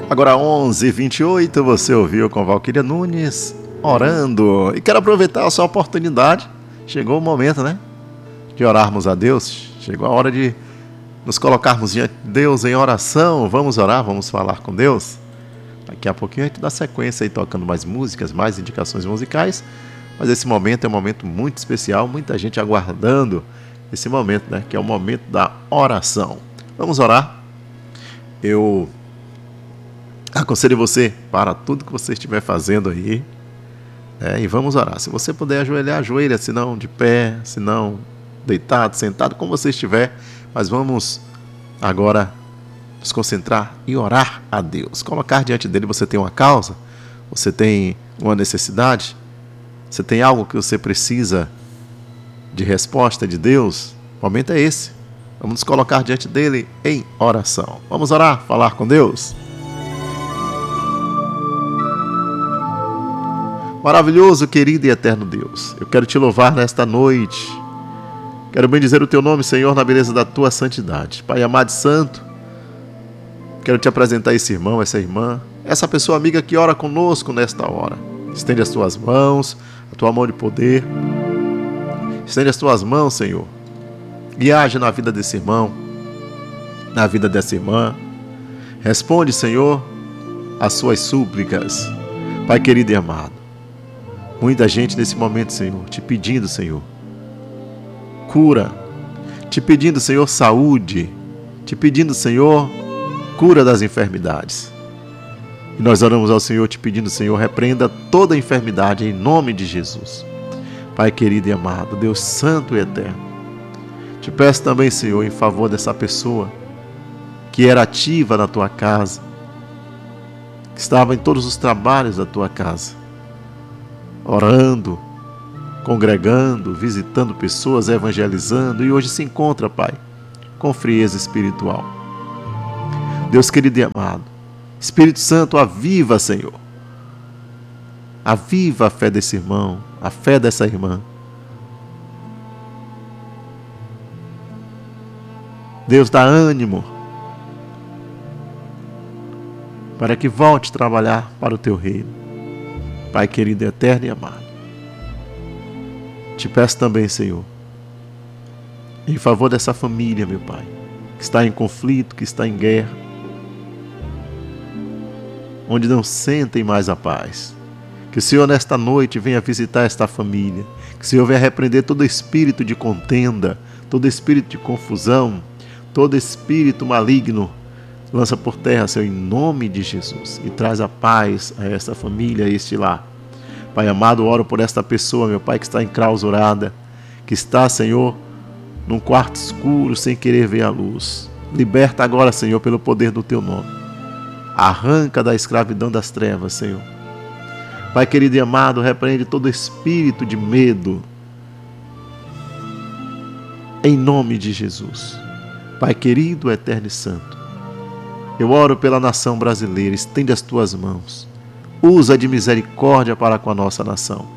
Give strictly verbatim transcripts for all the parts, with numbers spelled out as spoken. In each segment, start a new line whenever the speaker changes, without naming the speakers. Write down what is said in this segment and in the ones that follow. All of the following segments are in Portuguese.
Agora onze e vinte e oito, você ouviu com Valquíria Nunes orando. E quero aproveitar essa oportunidade. Chegou o momento, né? De orarmos a Deus. Chegou a hora de nos colocarmos diante de Deus em oração. Vamos orar, vamos falar com Deus. Daqui a pouquinho a gente dá sequência aí tocando mais músicas, mais indicações musicais. Mas esse momento é um momento muito especial, muita gente aguardando esse momento, né? Que é o momento da oração. Vamos orar. Eu aconselho você para tudo que você estiver fazendo aí, né? E vamos orar. Se você puder ajoelhar, ajoelha, se não de pé, se não deitado, sentado, como você estiver. Mas vamos agora nos concentrar e orar a Deus. Colocar diante dele, você tem uma causa, você tem uma necessidade, você tem algo que você precisa de resposta de Deus. O momento é esse. Vamos nos colocar diante dele em oração. Vamos orar, falar com Deus. Maravilhoso, querido e eterno Deus, eu quero te louvar nesta noite. Quero bendizer o teu nome, Senhor, na beleza da tua santidade. Pai amado e santo, quero te apresentar esse irmão, essa irmã, essa pessoa amiga que ora conosco nesta hora. Estende as tuas mãos, a tua mão de poder. Estende as tuas mãos, Senhor, e age na vida desse irmão, na vida dessa irmã. Responde, Senhor, às suas súplicas. Pai querido e amado, muita gente nesse momento, Senhor, te pedindo, Senhor, cura, te pedindo, Senhor, saúde, te pedindo, Senhor, cura das enfermidades. E nós oramos ao Senhor te pedindo, Senhor, repreenda toda a enfermidade em nome de Jesus. Pai querido e amado, Deus santo e eterno, te peço também, Senhor, em favor dessa pessoa que era ativa na tua casa, que estava em todos os trabalhos da tua casa, orando, congregando, visitando pessoas, evangelizando, e hoje se encontra, Pai, com frieza espiritual. Deus querido e amado, Espírito Santo, aviva, Senhor, aviva a fé desse irmão, a fé dessa irmã. Deus, dá ânimo para que volte a trabalhar para o teu reino. Pai querido, eterno e amado, te peço também, Senhor, em favor dessa família, meu Pai, que está em conflito, que está em guerra, onde não sentem mais a paz. Que o Senhor nesta noite venha visitar esta família, que o Senhor venha repreender todo espírito de contenda, todo espírito de confusão, todo espírito maligno. Lança por terra, Senhor, em nome de Jesus, e traz a paz a esta família, a este lar. Pai amado, oro por esta pessoa, meu Pai, que está enclausurada, que está, Senhor, num quarto escuro, sem querer ver a luz. Liberta agora, Senhor, pelo poder do teu nome. Arranca da escravidão das trevas, Senhor. Pai querido e amado, repreende todo espírito de medo, em nome de Jesus. Pai querido, eterno e santo, eu oro pela nação brasileira, estende as tuas mãos, usa de misericórdia para com a nossa nação.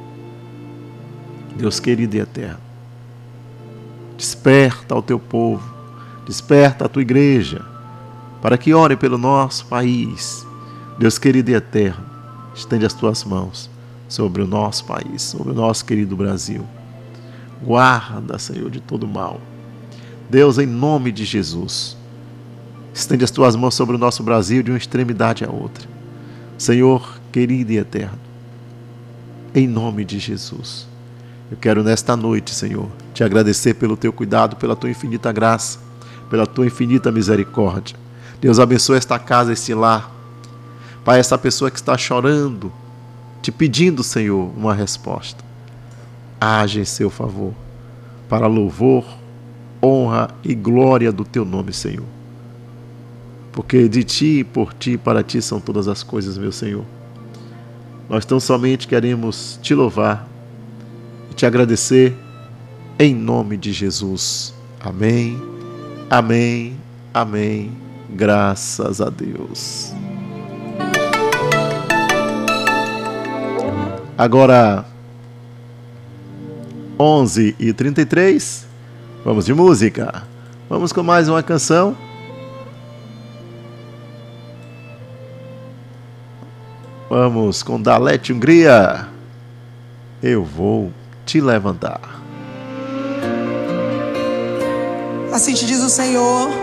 Deus querido e eterno, desperta o teu povo, desperta a tua igreja, para que ore pelo nosso país. Deus querido e eterno, estende as tuas mãos sobre o nosso país, sobre o nosso querido Brasil. Guarda, Senhor, de todo mal. Deus, em nome de Jesus, estende as tuas mãos sobre o nosso Brasil de uma extremidade à outra. Senhor, querido e eterno, em nome de Jesus, eu quero nesta noite, Senhor, te agradecer pelo teu cuidado, pela tua infinita graça, pela tua infinita misericórdia. Deus, abençoe esta casa, este lar. Pai, essa pessoa que está chorando, te pedindo, Senhor, uma resposta. Age em seu favor, para louvor, honra e glória do teu nome, Senhor. Porque de ti e por ti, para ti são todas as coisas, meu Senhor. Nós tão somente queremos te louvar e te agradecer em nome de Jesus. Amém, amém, amém. Graças a Deus. Agora, onze e trinta e três, vamos de música. Vamos com mais uma canção. Vamos com Dalete Hungria. Eu vou te levantar.
Assim te diz o Senhor: